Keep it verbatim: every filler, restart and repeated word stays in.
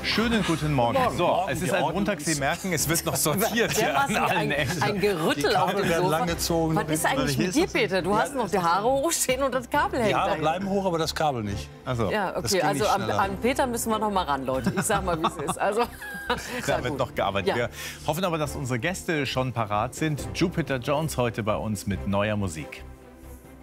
Schönen guten Morgen. Morgen. So, Morgen. es ist Die ein Ordnung Montag, Sie ist- merken, es wird noch sortiert hier Dermaßen an allen ein, Enden. ein Gerüttel Die auf Kabel dem werden Sofa. langgezogen. Was ist eigentlich Hier mit dir, das- Peter? Du Ja, hast noch das die ist- Haare hochstehen und das Kabel hängt Die Haare dahin. bleiben hoch, aber das Kabel nicht. Also, Ja, Das okay, ging also nicht an, schneller. an Peter müssen wir noch mal ran, Leute. Ich sag mal, wie es ist. Also, da na wird gut. noch gearbeitet. Ja. Wir hoffen aber, dass unsere Gäste schon parat sind. Jupiter Jones heute bei uns mit neuer Musik.